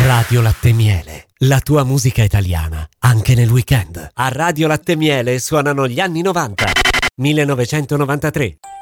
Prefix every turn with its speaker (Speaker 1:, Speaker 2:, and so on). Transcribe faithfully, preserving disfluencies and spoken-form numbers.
Speaker 1: Radio Latte Miele, la tua musica italiana, anche nel weekend. A Radio Latte Miele suonano gli anni novanta. millenovecentonovantatré.